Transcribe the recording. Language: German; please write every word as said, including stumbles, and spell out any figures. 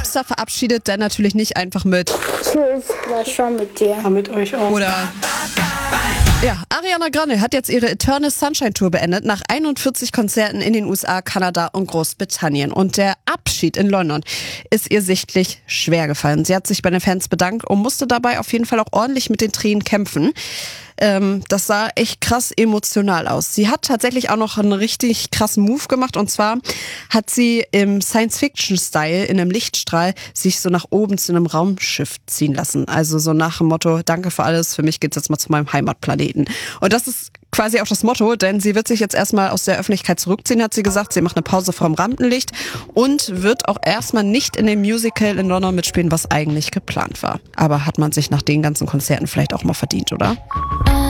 Popstar verabschiedet, dann natürlich nicht einfach mit Tschüss, war schon mit dir. Ja, mit euch auch. oder... Ja, Ariana Grande hat jetzt ihre Eternal Sunshine Tour beendet nach einundvierzig Konzerten in den U S A, Kanada und Großbritannien. Und der Abschied in London ist ihr sichtlich schwer gefallen. Sie hat sich bei den Fans bedankt und musste dabei auf jeden Fall auch ordentlich mit den Tränen kämpfen. Ähm, das sah echt krass emotional aus. Sie hat tatsächlich auch noch einen richtig krassen Move gemacht, und zwar hat sie im Science-Fiction-Style in einem Lichtstrahl sich so nach oben zu einem Raumschiff ziehen lassen. Also so nach dem Motto, danke für alles, für mich geht's jetzt mal zu meinem Heimatplaneten. Und das ist quasi auch das Motto, denn sie wird sich jetzt erstmal aus der Öffentlichkeit zurückziehen, hat sie gesagt. Sie macht eine Pause vom Rampenlicht und wird auch erstmal nicht in dem Musical in London mitspielen, was eigentlich geplant war. Aber hat man sich nach den ganzen Konzerten vielleicht auch mal verdient, oder?